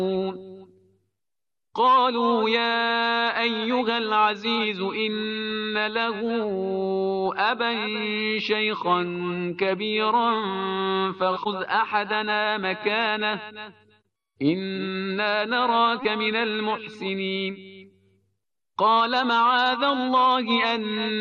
قالوا يا أيها العزيز إن له أبا شيخا كبيرا فخذ أحدنا مكانه إنا نراك من المحسنين قال معاذ الله أن